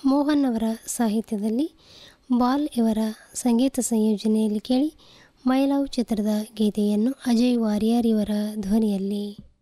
ಮೋಹನ್ ಅವರ ಸಾಹಿತ್ಯದಲ್ಲಿ ಬಾಲ್ ಇವರ ಸಂಗೀತ ಸಂಯೋಜನೆಯಲ್ಲಿ ಕೇಳಿ ಮೈ ಲವ್ ಚಿತ್ರದ ಗೀತೆಯನ್ನು ಅಜಯ್ ವಾರಿಯರ್ ಇವರ ಧ್ವನಿಯಲ್ಲಿ.